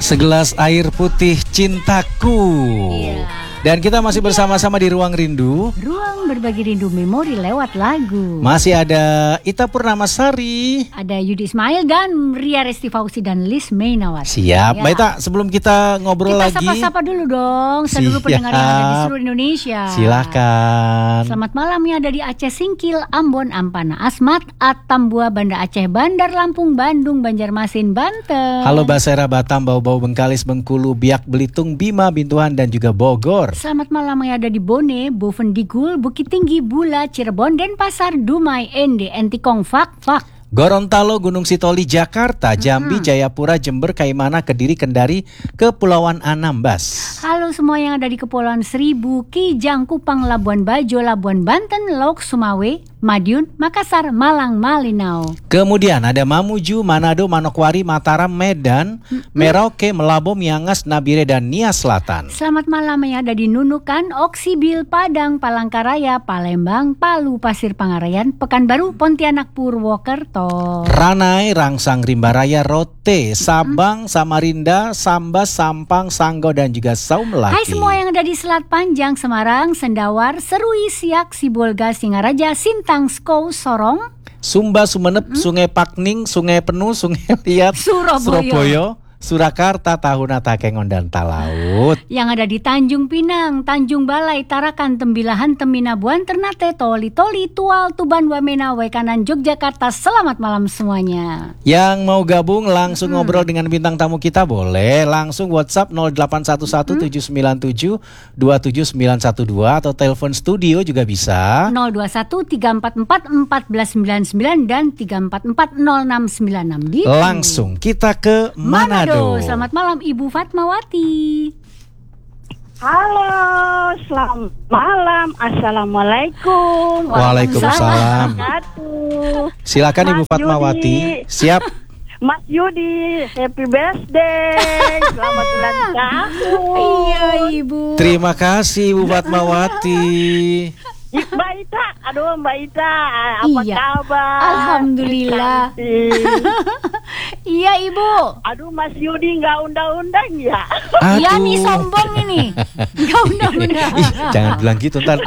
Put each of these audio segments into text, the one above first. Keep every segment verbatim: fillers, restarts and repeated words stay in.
Segelas air putih cintaku. Iya. Dan kita masih bersama-sama di Ruang Rindu. Ruang berbagi rindu memori lewat lagu. Masih ada Ita Purnamasari. Ada Yudi Ismail dan Ria Resti Fauzi dan Liz Mainawati. Siap, Ya. Mbak Ita, sebelum kita ngobrol Kita lagi, sapa-sapa dulu dong seluruh Siap. pendengar yang ada di seluruh Indonesia. Silakan. Selamat malam ya, ada di Aceh Singkil, Ambon, Ampana, Asmat, Atambua, Banda Aceh, Bandar Lampung, Bandung, Banjarmasin, Banten. Halo Basera, Batam, Bau-Bau, Bengkalis, Bengkulu, Biak, Belitung, Bima, Bintuhan dan juga Bogor. Selamat malam yang ada di Bone, Bovendigul, Bukit Tinggi, Bula, Cirebon, Denpasar, Dumai, Ende, Entikong, Fak, Fak. Gorontalo, Gunung Sitoli, Jakarta, Jambi, Jayapura, Jember, Kaimana, Kediri, Kendari, Kepulauan Anambas. Halo semua yang ada di Kepulauan Seribu, Kijang, Kupang, Labuan Bajo, Labuan Banten, Lok, Sumawe, Madiun, Makassar, Malang, Malinau. Kemudian ada Mamuju, Manado, Manokwari, Mataram, Medan, Merauke, Melabo, Miangas, Nabire, dan Nia Selatan. Selamat malam yang ada di Nunukan, Oksibil, Padang, Palangkaraya, Palembang, Palu, Pasir Pangarayan, Pekanbaru, Pontianak, Purwokerto. Ranai, Rangsang, Rimbaraya, Rote, Sabang, Samarinda, Sambas, Sampang, Sanggo, dan juga Saumlaki. Hai semua yang ada di Selat Panjang, Semarang, Sendawar, Serui, Siak, Sibolga, Singaraja, Sintang, Skou, Sorong, Sumba, Sumeneb, Sungai Pakning, Sungai Penuh, Sungai Liat, Surabaya. Surabaya, Surakarta, Tahuna, Takengon, dan Talaut. yang ada di Tanjung Pinang, Tanjung Balai, Tarakan, Tembilahan, Teminabuan, Ternate, Toli, Toli, Tual, Tuban, Wamena, Waikanan, Yogyakarta. Selamat malam semuanya. Yang mau gabung langsung ngobrol dengan bintang tamu kita boleh langsung WhatsApp nol delapan satu satu tujuh sembilan tujuh dua tujuh sembilan satu dua atau telepon studio juga bisa. nol dua satu tiga empat empat empat sembilan sembilan dan tiga empat empat nol enam sembilan enam di Langsung kita ke Manado. Selamat malam Ibu Fatmawati. Halo, selamat malam. Assalamualaikum. Waalaikumsalam. Wabarakatuh. Silakan Mas Ibu Fatmawati. Yudi. Siap. Mas Yudi, happy birthday. Selamat ulang tahun. Iya Ibu. Terima kasih Ibu Fatmawati. Mbak Ita, aduh Mbak Ita, apa Iya. kabar? Alhamdulillah. Cantik. Iya Ibu. Aduh Mas Yudi nggak undang-undang ya? Iya Aduh. nih sombong ini. Gak undang-undang. Ih, jangan bilang gitu ntar.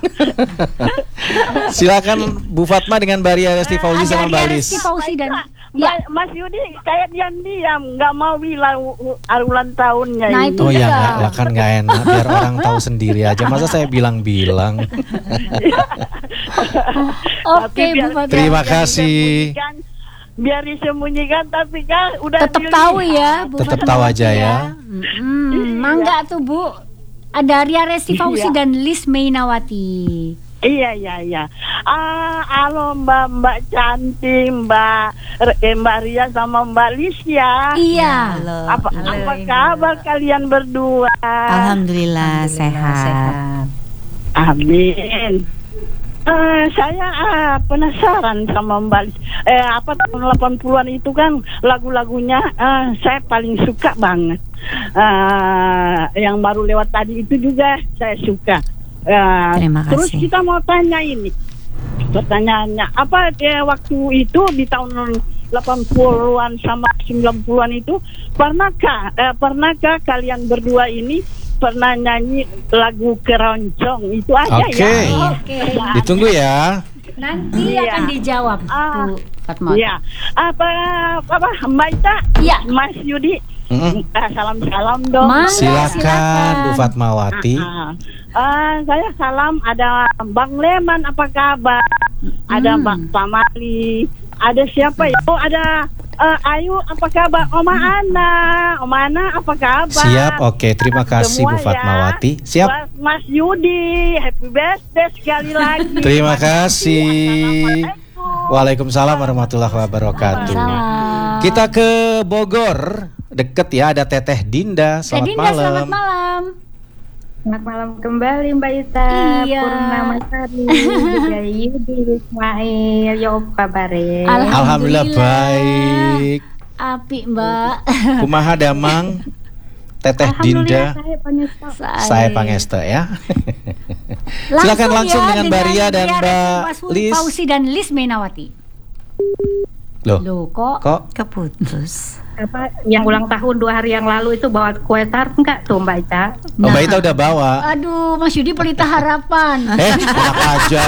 Silakan Bu Fatma dengan Mbak Ria Resti Fauzi sama Mbak Lis. Resti Fauzi dan Ya. ya. Mas Yudi kayak diam-diam, nggak mau bilang u- u- ulang tahunnya Nah, ini. itu Oh ya dia. nggak, lah kan nggak enak biar orang tahu sendiri aja. Masa saya bilang-bilang. Oke Tapi Bu biar- Fatma. Terima biar kasih. disembunyikan, biar disembunyikan tapi kan udah Tetap dilihat. tahu ya Bu Tetap Fatmawati tahu aja ya. Mm-mm. Mangga tuh Bu. Ada Ria Resti Fauzi Iya. dan Liz Mainawati. Iya iya iya. Ah, halo Mbak Mbak cantik, Mbak R- eh, Mbak Ria sama Mbak Lis ya. Iya. Halo. Apa Halo, apa Ibu. kabar kalian berdua? Alhamdulillah, sehat. Amin. Eh, saya ah, penasaran sama Mbak Lis. Eh, apa tahun delapan puluhan itu kan lagu-lagunya eh, saya paling suka banget. Eh, yang baru lewat tadi itu juga saya suka. Eh, Terima terus kasih. kita mau tanya ini. Pertanyaannya, apa eh, waktu itu di tahun delapan puluhan sama sembilan puluhan itu pernahkah eh, pernahkah kalian berdua ini pernah nyanyi lagu keroncong itu aja Oke. ya? Oke. Ditunggu ya. Nanti Iya. akan dijawab Ah. Bu Fatmawati. Iya. Apa apa Mbak Ita? Iya. Mas Yudi. Mm-mm. Eh, salam-salam dong. Mangga, Silakan silakan. Bu Fatmawati. Ah, ah, saya salam ada Bang Leman apa kabar? Ada Hmm. Bang Pamali. Ada siapa ya? Oh ada eh, Ayu apa kabar? Oma Ana. Oma Ana apa kabar? Siap, oke. Terima kasih Bu Semua ya. Fatmawati. Siap. Buat Mas Yudi, happy birthday sekali lagi. Terima Mas kasih. Yudi. Assalamualaikum. Waalaikumsalam warahmatullahi wabarakatuh. Salam. Kita ke Bogor, deket ya, ada Teteh Dinda. Teh Selamat Dinda, malam. selamat malam. Selamat malam kembali Mbak Ita, Iya. Purnamasari, juga Yudi, Ismail, ya apa bare? Alhamdulillah. Alhamdulillah baik. Api Mbak. Kumaha damang Teteh Dinda. Alhamdulillah saya panjesta. Saya Pangesta ya. Langsung Silakan langsung ya, dengan Mbak Ria dan Ria Mbak Resti Lis. Fauzi dan Liz Mainawati. Loh, Loh kok kok Keputus. apa yang ulang tahun dua hari yang lalu itu bawa kue tart enggak tuh Mbak Ita? Oh, Mbak Ita udah bawa. Aduh, Mas Yudi pelita harapan. Eh, enak aja.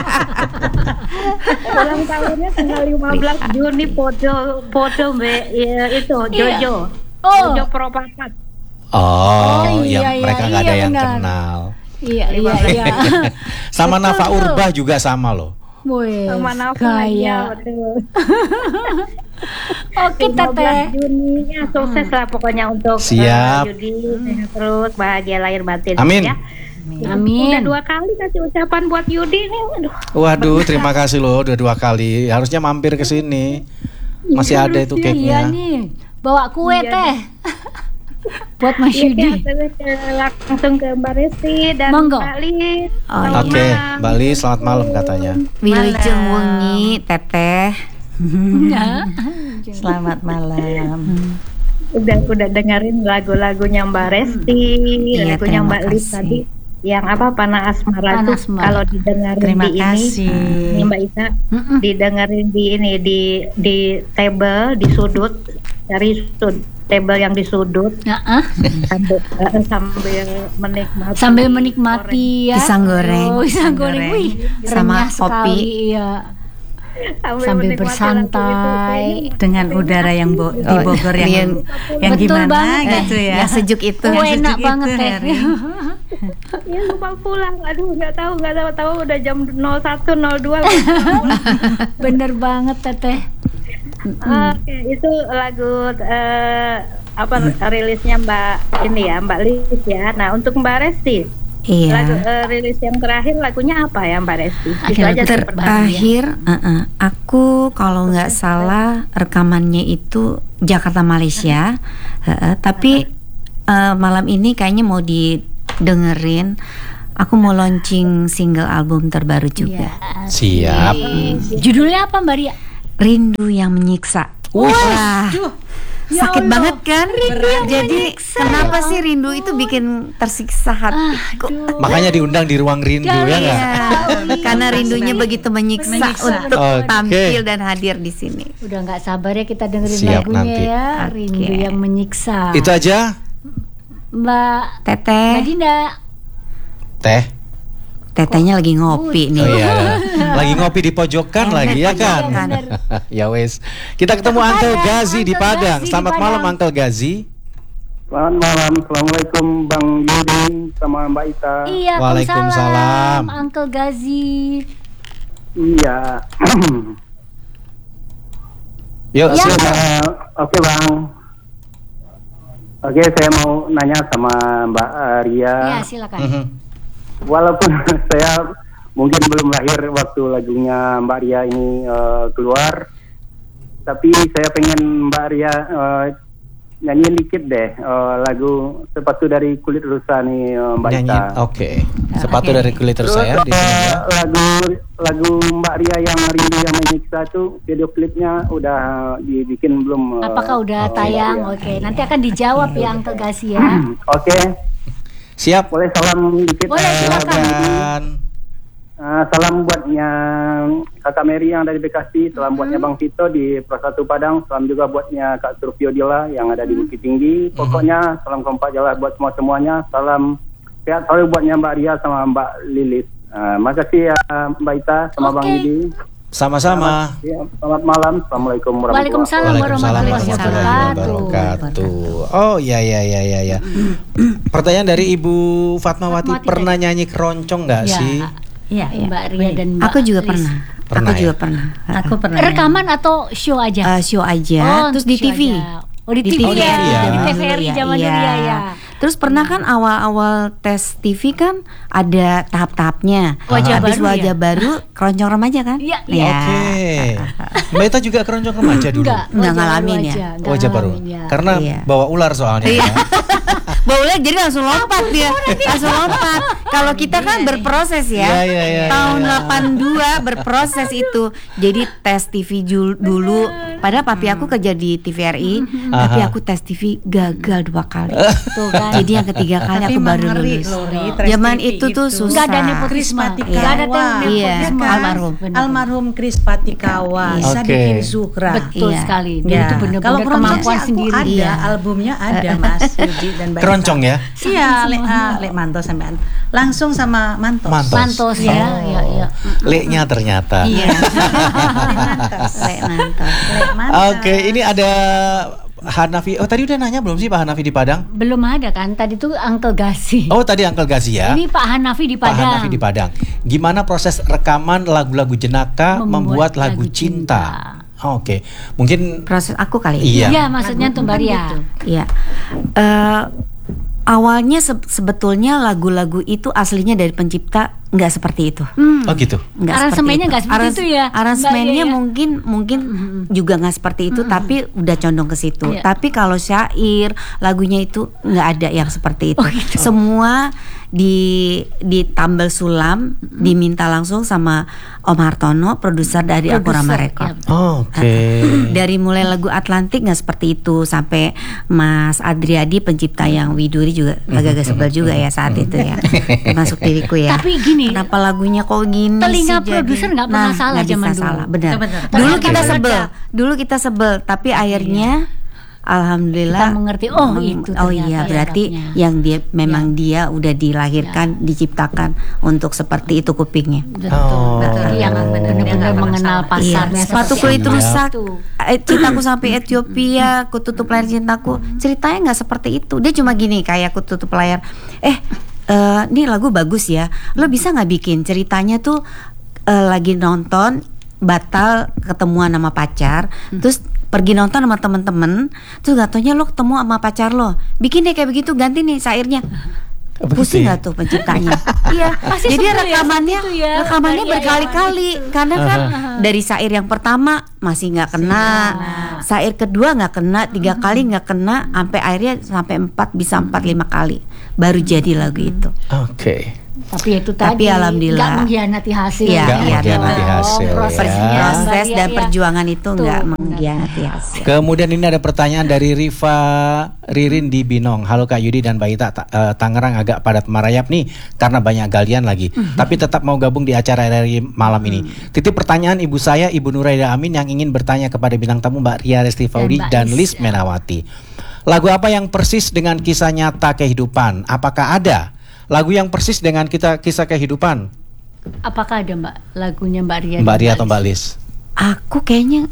Ulang tahunnya tanggal lima belas Juni foto foto Mbak ya, itu Iya. Jojo. Oh. Jojo Propapat. Oh, Oh, iya, ya iya, mereka nggak iya, ada yang benar. kenal. Iya, iya, iya. Sama Betul, Nafa tuh. Urbah juga sama loh. Wes, Sama Nafa gaya. ya, betul. Oke, lima belas Teteh. Juni ya, sukses lah pokoknya untuk Siap. eh, Yudi sehat terus bahagia lahir batin Amin. ya. Amin. Udah dua kali kasih ucapan buat Yudi nih. Aduh. Waduh, terima kasih loh udah dua kali. Harusnya mampir ke sini. Masih ada itu Iya cake-nya. nih, bawa kue Iya, teh. Buat Mas Iya, Yudi. terus ke, langsung ke Mbak Resti dan Monggo. Mbak Lis. Oh, Selamat Oke, malam. Mbak Lis, selamat malam katanya. Wilujeng wengi Teteh. Ya. Selamat malam. Udah udah dengerin lagu-lagunya Mbak Resti, Iya, lagunya terima Mbak Lis kasih. tadi. Yang apa Panah Asmara Panah tuh Asmara. kalau didengerin Terima di kasih. ini, ini Mbak Ita, Mm-mm. didengerin di ini di di table di sudut dari sud table yang di sudut Nah, ah. sambil eh, sambil menikmati Sambil menikmati ya. Pisang goreng. Oh, pisang Pisang goreng. goreng. Wih, Sama renyah kopi. sekali, iya. sambil, Sambil menikmati bersantai. lagu itu. Dengan udara yang bo- di Oh, Bogor yang iya. yang, yang Betul gimana banget. gitu ya. Iya. Yang sejuk itu. Oh, Yang enak sejuk banget itu, teh. Heri. Ya lupa pulang, aduh nggak tahu nggak tahu tahu udah jam nol satu nol dua. Bener banget teteh. Oke, itu lagu eh, apa rilisnya Mbak ini ya Mbak Lis ya. Nah untuk Mbak Resti, lagu Iya. eh, rilis yang terakhir lagunya apa ya Mbak Resti? Itu Akhir aja sih pertanyaan. Terakhir, uh-uh, aku kalau nggak salah rekamannya itu Jakarta Malaysia, uh-uh, tapi uh, malam ini kayaknya mau didengerin. Aku mau launching single album terbaru juga, Iya. Siap. Judulnya apa Mbak Ria? Rindu yang Menyiksa. Wah, Ya sakit Allah. banget kan? Jadi kenapa sih rindu itu bikin tersiksa hatiku? Makanya diundang di ruang rindu ya nggak? Iya, karena rindunya begitu menyiksa, Menyiksa. untuk Oke. tampil dan hadir di sini. Udah nggak sabar ya kita dengerin Siap lagunya nanti. ya. Oke. Rindu yang menyiksa. Itu aja, Mbak Teteh, Mbak Dinda. Teh. tetehnya lagi ngopi nih. Oh iya, lagi ngopi di pojokan lagi ya kan? Iya, bener. Ya wes. Kita ketemu Uncle Gazi di Uncle Padang. Gazi di Selamat malam Padang. Uncle Gazi. Selamat malam, Assalamualaikum Bang Yudi sama Mbak Ita. Iya, Waalaikumsalam. Uncle Gazi. Iya. Yuk, Ya. silakan. Eh, Oke Bang. Oke, saya mau nanya sama Mbak eh, Ria. Iya, silakan. Mhm. Walaupun saya mungkin belum lahir waktu lagunya Mbak Ria ini eh, keluar, tapi saya pengen Mbak Ria eh, nyanyiin dikit deh eh, lagu Sepatu dari Kulit Rusa nih eh, Mbak Nyanyi. Ita. Oke. Sepatu Oke. dari kulit Terus saya di eh, sini ya. lagu lagu Mbak Ria yang Rindu yang Menyiksa tuh video klipnya udah dibikin belum? eh, Apakah udah eh, tayang? Mbak Ria? Oke, nanti akan dijawab ya Uncle Gazi ya. Oke, Siap. boleh salam dikit? Boleh, eh, silakan. Silakan. Eh, salam buatnya Kakak Mary yang dari Bekasi, salam buatnya Bang Tito di Prosatu Padang, salam juga buatnya Kak Surfio Diola yang ada di Bukit Tinggi. Pokoknya salam kompak jalan buat semua semuanya. Salam sehat selalu buatnya Mbak Ria sama Mbak Lilis. Uh, makasih ya Mbak Ita sama Bang Oke. Yudi. Sama-sama. Selamat, ya, selamat malam. Assalamualaikum warahmatullahi Waalaikumsalam warahmatullahi Waalaikumsalam wabarakatuh. wabarakatuh. Oh ya ya ya ya ya. Pertanyaan dari Ibu Fatmawati, Fatmawati pernah nyanyi keroncong nggak Ya. sih? Iya, iya. Mbak Ria dan Mbak Aku juga Lis. pernah. Pernah Aku ya? juga pernah. Aku pernah. Rekaman atau show aja? Eh, show aja, Oh, terus di show T V. aja. Oh di, Di T V, T V ya, ya. di Zaman T V R I zaman Iya. dulu ya, ya. Terus pernah kan awal-awal tes T V kan ada tahap-tahapnya. Wajah Habis baru wajah ya? baru keroncong remaja kan? Iya, Ya. Oke. Mbak Ita juga keroncong remaja dulu. Enggak, Nggak wajah ngalamin baru ya? aja, nggak Wajah baru. ngalamin ya. Karena Iya. bawa ular soalnya. ya. boleh jadi langsung lompat dia, langsung lompat. Kalau kita kan berproses ya. Iya, iya, iya, Tahun iya. delapan puluh dua berproses itu. Jadi tes T V jul- dulu. Padahal papi aku kerja di T V R I, tapi Aha. aku tes T V gagal dua kali. Tuh kan. Jadi yang ketiga kali Tapi aku baru emang ngeri lulus. loh, Ri, tes Zaman T V itu tuh itu. susah. Nggak ada nepotisme. Kris Patikawa. Nggak ada nepotisme. Iya, kan? almarhum. Benar. Almarhum Kris Patikawa, Oke. Sadikin Zuhra. Betul Iya. sekali. Dia Ya. itu Kalau benar-benar keroncong kemampuan sih aku sendiri. ada, Iya. albumnya ada Mas Yuji dan Mbak Keroncong Ita. ya? Iya, Lek ah, Lek Mantos sampean. Langsung sama Mantos. Mantos. Mantos ya, ya, ya. Le-nya ternyata. Iya. Lek Mantos. Lek mantap. Lek Mantos. Oke, ini ada Hanafi. Oh, tadi udah nanya belum sih Pak Hanafi di Padang? Belum ada kan? Tadi tuh Uncle Gasi. Oh, tadi Uncle Gazi ya. Ini Pak Hanafi di Pak Padang. Hanafi di Padang. Gimana proses rekaman lagu-lagu jenaka membuat, lagu, cinta? Oh, Oke, mungkin Proses aku kali. Iya. Iya, maksudnya tuh Mbak Ria. Iya. Eh, awalnya se- sebetulnya lagu-lagu itu aslinya dari pencipta nggak seperti itu. Hmm. oh gitu. Nggak Aransemennya seperti nggak seperti itu ya, Mbak Aransemennya Iya, iya. mungkin mungkin juga nggak seperti itu, tapi udah condong ke situ. Iya. Tapi kalau syair lagunya itu nggak ada yang seperti itu. Oh, gitu. Semua di ditambal sulam, diminta langsung sama Om Hartono, produser dari Aku Produser, Rama ya. Record. Oke. Dari mulai lagu Atlantik nggak seperti itu, sampai Mas Adriadi pencipta yang Widuri juga agak-agak sebel juga ya saat itu ya, masuk diriku ya. Tapi gini, kenapa lagunya kok gini telinga sih jadi? produser nggak pernah Nah, salah nggak bisa zaman dulu. salah, benar. Benar. Dulu Tapi kita ada. sebel, dulu kita sebel, tapi akhirnya alhamdulillah Kita mengerti, oh, meng- itu oh ternyata iya berarti sebabnya. yang dia memang dia udah dilahirkan, diciptakan untuk seperti itu kupingnya. betul. Oh. Jadi yang benar-benar nggak pernah mengenal salah. pasarnya. Iya, sepatu seperti kulit apa. rusak. Itu. Eh, Cintaku sampai Ethiopia, ku tutup layar cintaku. Ceritanya nggak seperti itu. Dia cuma gini, kayak ku tutup layar. Eh, eh, ini lagu bagus ya. Lo bisa nggak bikin ceritanya tuh eh, lagi nonton batal ketemuan sama pacar, terus pergi nonton sama temen-temen, terus gak taunya lo ketemu sama pacar lo. Bikin deh kayak begitu, ganti nih syairnya. Begitu Pusing ya? nggak tuh penciptanya? Iya. Pasti Jadi sebel ya, rekamannya, seperti itu ya. rekamannya Iya, iya, berkali-kali, karena kan dari syair yang pertama masih nggak kena, syair kedua nggak kena, tiga kali nggak kena, sampai akhirnya sampai empat bisa empat lima kali, baru jadi lagu itu. Oke. Tapi itu Tapi tadi alhamdulillah. nggak mengkhianati hasil. Iya, Nggak iya, mengkhianati betul. hasil, prosesnya, ya. Proses Mbak Ria, dan ya. perjuangan itu Tuh, nggak benar. mengkhianati hasil. Kemudian ini ada pertanyaan dari Riva Ririn di Binong. Halo Kak Yudi dan Mbak Ita, Ta- eh, Tangerang agak padat merayap nih karena banyak galian lagi. Tapi tetap mau gabung di acara R R I malam ini. Titip pertanyaan ibu saya, Ibu Nuraida Amin, yang ingin bertanya kepada bintang tamu Mbak Ria Resti Faudi Mbak dan Lis, Lis Menawati. Lagu apa yang persis dengan kisah nyata kehidupan? Apakah ada lagu yang persis dengan kita kisah kehidupan? Apakah ada Mbak lagunya Mbak Ria? Mbak dan Ria atau Mbak Lis? Aku kayaknya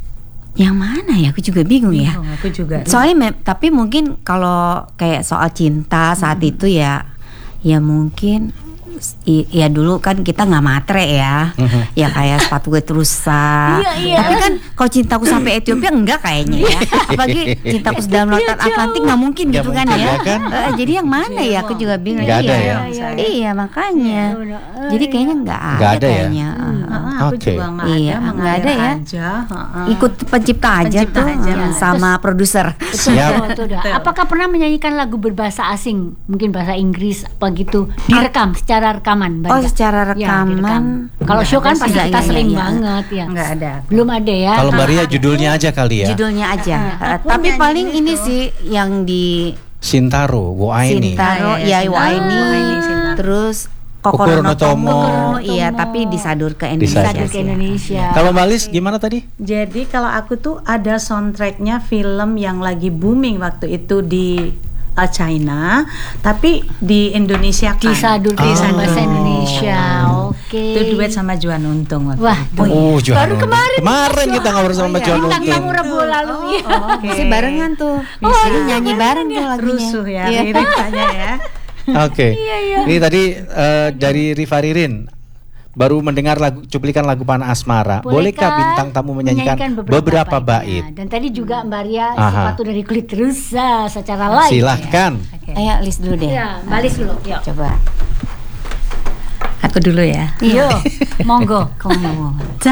yang mana ya? Aku juga bingung ya. Oh, aku juga. Soalnya me- tapi mungkin kalau kayak soal cinta saat itu ya, ya mungkin i- ya dulu kan kita nggak matre ya, ya kayak sepatu gue rusak. Iya, iya. Tapi kan kalau cintaku sampai Ethiopia enggak kayaknya ya. Apalagi cintaku dalam lautan Atlantik nggak mungkin Nggak gitu kan mungkin, ya. ya kan? Eh, jadi yang mana ya? Aku juga bingung. Nggak ada iya, ya? iya, iya, makanya. Jadi kayaknya nggak ada, Nggak ada ya? kayaknya. Eh, Heeh, aku Oke. juga nggak Iya, ada, nggak ada mengalir ya. aja, heeh. Ikut pencipta aja Pencipta tuh aja. eh, sama produser. Siap. Betul, betul, dah. Betul. Apakah pernah menyanyikan lagu berbahasa asing, mungkin bahasa Inggris apa gitu, direkam secara rekaman? Mbak Oh, Ria? secara Ya, rekaman. direkam. Kalau show kan pasti Enggak, kita iya, sering iya, iya. banget ya. Nggak ada. Belum ada ya. Kalau Mbak Ria judulnya aja kali ya. Judulnya aja. Eh, aku tapi nyanyi paling itu. ini sih yang di Sintaro, Woaini. Sintaro, Ah, iya, ya Sintaro. Waini, Oh, Waini, Sintaro. terus Kokoro Kokoro no no Tomo. Tomo, iya, tapi disadur ke Indonesia. Disadur Satu ke sih. Indonesia. Kalau Mbak Lis gimana tadi? Jadi kalau aku tuh ada soundtracknya film yang lagi booming waktu itu di uh, China, tapi di Indonesia kan. Disadur ke Oh. bahasa Indonesia. Oke. Itu duet sama Juan Untung waktu Wah, itu. Oh, Johan baru Untung. kemarin. Kemarin kita ngobrol sama Johan Bintang Untung. tamu Rabu lalu ya. Oke. Masih barengan tuh. Oh, Jadi nyanyi bareng tuh lagunya. Rusuh ya Iya. liriknya ya. Oke. Ini tadi eh, dari Riva Ririn baru mendengar lagu cuplikan lagu Panah Asmara. Bolehkah bintang tamu menyanyikan, beberapa, bait? Dan tadi juga Mbak Ria Aha. sepatu dari kulit rusa secara live. Silahkan. Ayo list dulu deh. Ya, balis dulu. Yuk. Coba. Aku dulu ya. Yo, monggo. Kamu mau.